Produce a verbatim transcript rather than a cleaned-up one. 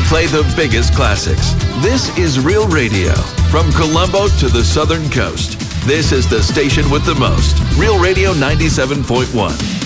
play the biggest classics. This is Real Radio. From Colombo to the Southern Coast, this is the station with the most. Real Radio ninety-seven point one.